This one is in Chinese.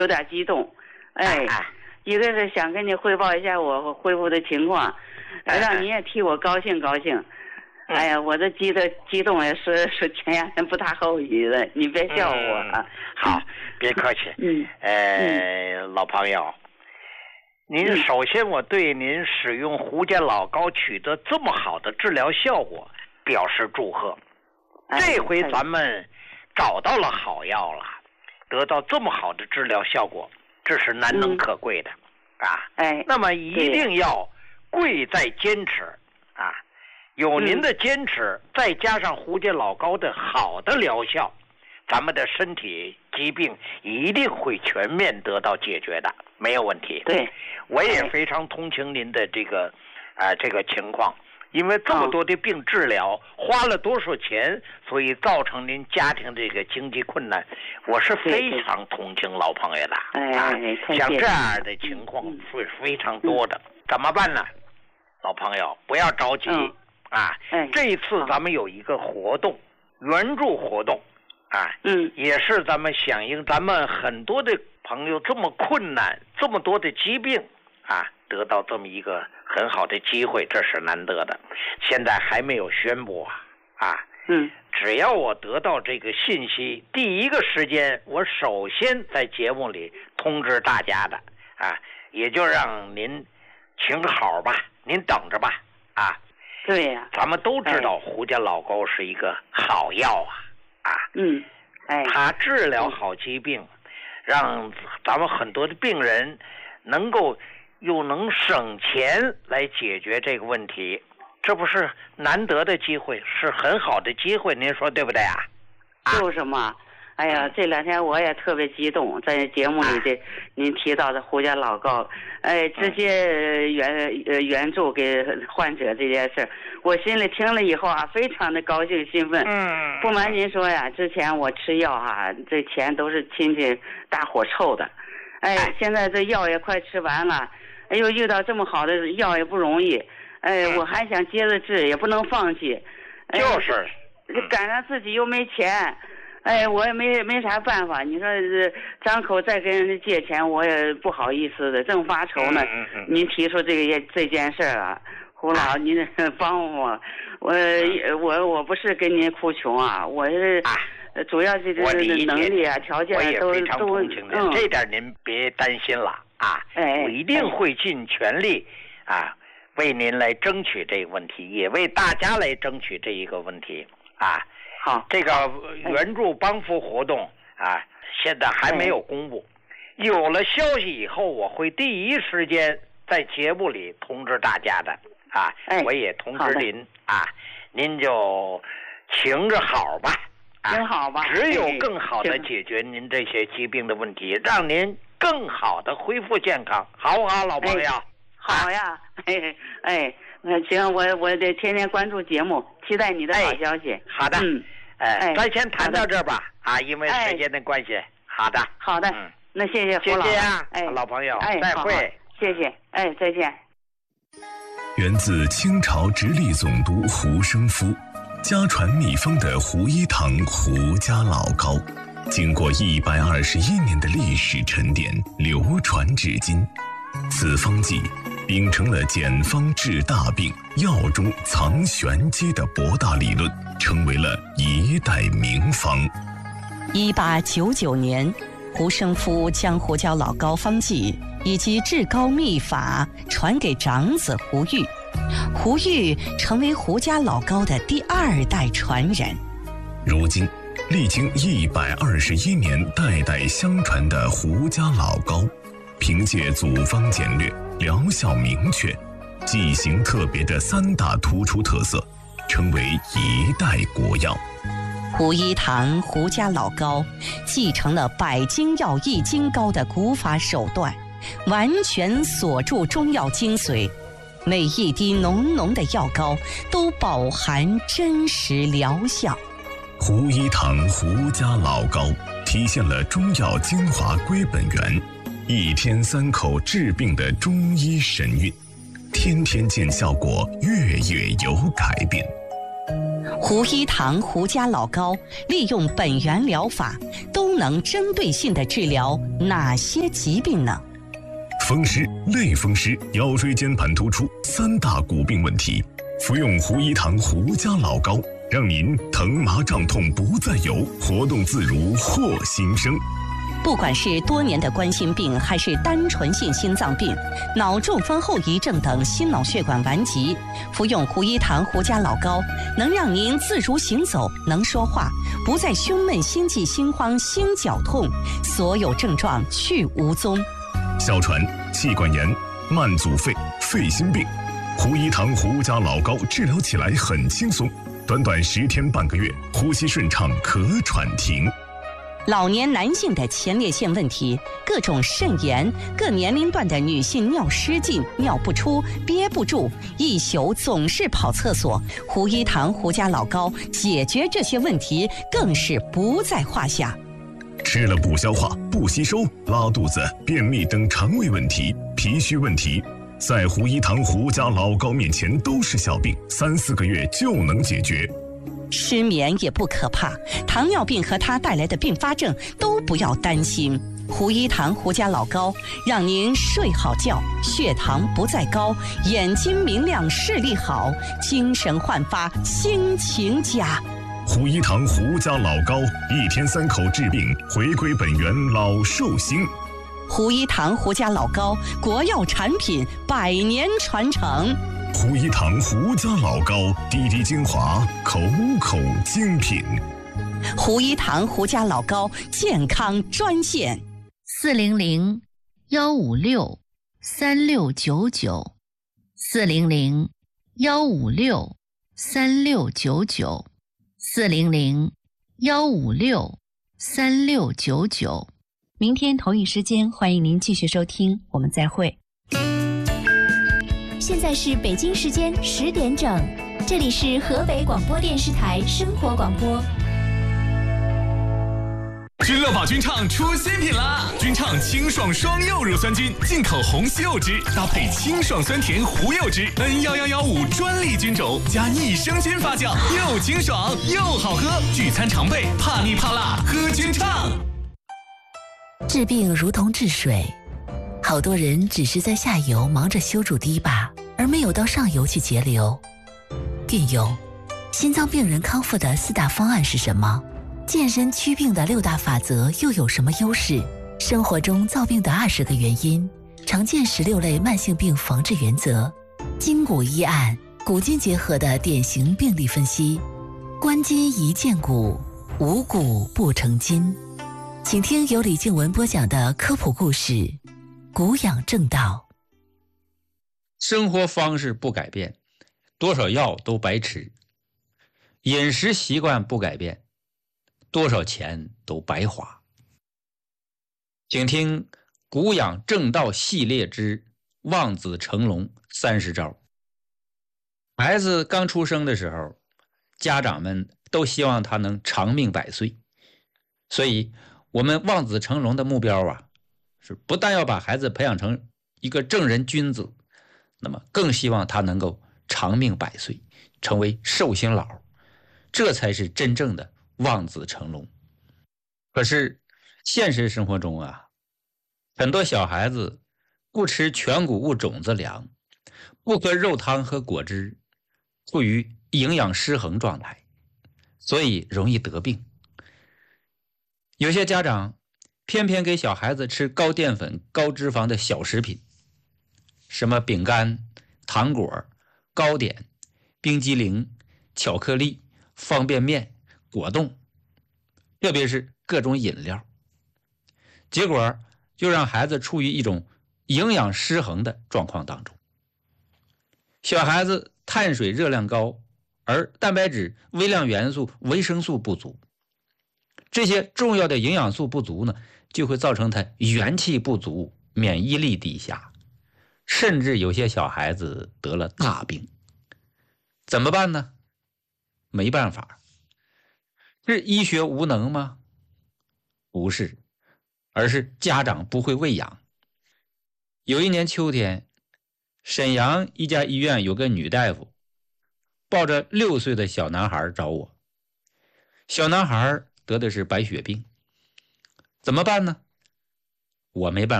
有点激动。一个是想跟你汇报一下我恢复的情况，让你也替我高兴高兴。哎呀，我这激动也是前两天不大好意思，你别笑我。 好，别客气。老朋友，您首先我对您使用胡家老高取得这么好的治疗效果表示祝贺。这回咱们找到了好药了，得到这么好的治疗效果，这是难能可贵的那么一定要贵在坚持有您的坚持，再加上胡家老高的好的疗效，咱们的身体疾病一定会全面得到解决的，没有问题。 对， 我也非常同情您的这个情况，因为这么多的病治疗花了多少钱，所以造成您家庭这个经济困难，我是非常同情老朋友的。像这样的情况是非常多的，怎么办呢？老朋友不要着急这一次咱们有一个活动，援助活动也是咱们响应咱们很多的朋友这么困难，这么多的疾病得到这么一个很好的机会，这是难得的。现在还没有宣布只要我得到这个信息，第一个时间我首先在节目里通知大家的也就让您请好吧，您等着吧对呀， 咱们都知道胡家老高是一个好药它治疗好疾病，让咱们很多的病人能够又能省钱来解决这个问题，这不是难得的机会，是很好的机会，您说对不对就是嘛。哎呀，这两天我也特别激动，在节目里您提到的胡家老高，直接援助给患者这件事，我心里听了以后非常的高兴兴奋。不瞒您说呀，之前我吃药这钱都是亲戚大伙凑的，现在这药也快吃完了，又遇到这么好的药也不容易，我还想接着治，也不能放弃， 就是赶上自己又没钱。我也没啥办法，你说张口再跟人家借钱，我也不好意思的，正发愁呢。您提出这件事胡老，您帮我，我不是跟您哭穷我是主要这个能力条件都我也非常同情您，这点您别担心了我一定会尽全力为您来争取这个问题，也为大家来争取这一个问题好， 这个援助帮扶活动现在还没有公布，有了消息以后，我会第一时间在节目里通知大家的我也通知您您就请着好吧挺好吧， 只有更好的解决您这些疾病的问题，让您更好的恢复健康，好不好，老朋友？ 好呀，行，我得天天关注节目，期待你的好消息。 好的，咱先谈到这儿吧因为时间的关系。好的， 那谢谢胡老师，老朋友，再会， 谢谢，再见。 源自清朝直隶总督胡生夫，家传秘方的胡一堂胡家老高，经过121年的历史沉淀，流传至今。此方剂秉承了简方治大病、药中藏玄机的博大理论，成为了一代名方。 1899年，胡生夫将胡椒老高方剂以及治高秘法传给长子胡玉，胡玉成为胡家老高的第2代传人。 如今，历经121年代代相传的胡家老高，凭借组方简略、疗效明确、剂型特别的3大突出特色，成为一代国药。 胡一堂胡家老高继承了百金药易筋膏的古法手段，完全锁住中药精髓，每一滴浓浓的药膏都饱含真实疗效。 胡一堂胡家老高体现了中药精华归本源，1天3口治病的中医神韵，天天见效果，月月有改变。 胡一堂胡家老高利用本源疗法，都能针对性地治疗哪些疾病呢？ 风湿、类风湿、腰椎间盘突出3大骨病问题，服用胡一堂胡家老高，让您疼麻胀痛不再有，活动自如获新生。 不管是多年的冠心病，还是单纯性心脏病、脑中风后遗症等心脑血管顽疾，服用胡一堂胡家老高，能让您自如行走，能说话，不再胸闷、心悸、心慌、心绞痛，所有症状去无踪。 哮喘、气管炎、慢阻肺、肺心病，胡一堂胡家老高治疗起来很轻松，短短10天半个月，呼吸顺畅，可喘停。 老年男性的前列腺问题，各种肾炎，各年龄段的女性尿失禁、尿不出、憋不住，一宿总是跑厕所，胡一堂胡家老高解决这些问题更是不在话下。 吃了不消化、不吸收、拉肚子、便秘等肠胃问题、脾虚问题，在胡一堂胡家老高面前都是小病，3、4个月就能解决。 失眠也不可怕，糖尿病和它带来的并发症都不要担心。胡一堂胡家老高让您睡好觉，血糖不再高，眼睛明亮，视力好，精神焕发，心情佳。 胡一堂胡家老高，1天3口治病，回归本源，老寿星。 胡一堂胡家老高，国药产品，100年传承。 胡一堂胡家老高，滴滴精华，口口精品。 胡一堂胡家老高健康专线 400-156-3699，400-156-3699。明天同一时间，欢迎您继续收听，我们再会。 现在是北京时间10点整，这里是河北广播电视台生活广播。 君乐宝君畅出新品啦！君畅清爽双柚乳酸菌，进口红西柚汁搭配清爽酸甜胡柚汁 ，N1115专利菌种加益生菌发酵，又清爽又好喝。聚餐常备，怕腻怕辣喝君畅。 治病如同治水，好多人只是在下游忙着修筑堤坝，而没有到上游去节流。病友，心脏病人康复的4大方案是什么？健身祛病的6大法则又有什么优势？生活中造病的20个原因，常见16类慢性病防治原则，筋骨医案，古今结合的典型病例分析，观筋宜见骨，无骨不成筋。请听由李静文播讲的科普故事骨养正道。 生活方式不改变，多少药都白吃；饮食习惯不改变，多少钱都白花。请听骨养正道系列之望子成龙30招。孩子刚出生的时候，家长们都希望他能长命百岁，所以我们望子成龙的目标是不但要把孩子培养成一个正人君子，那么更希望他能够长命百岁，成为寿星老，这才是真正的望子成龙。可是现实生活中很多小孩子不吃全谷物种子粮，不喝肉汤和果汁，处于营养失衡状态，所以容易得病。有些家长偏偏给小孩子吃高淀粉、高脂肪的小食品，什么饼干、糖果、糕点、冰激凌、巧克力、方便面、果冻，特别是各种饮料，结果就让孩子处于一种营养失衡的状况当中。小孩子碳水热量高，而蛋白质、微量元素、维生素不足，这些重要的营养素不足呢，就会造成他元气不足，免疫力低下，甚至有些小孩子得了大病。怎么办呢？没办法。是医学无能吗？不是，而是家长不会喂养。有一年秋天，沈阳一家医院有个女大夫， 抱着6岁的小男孩找我。小男孩得的是白血病，怎么办呢？我没办法。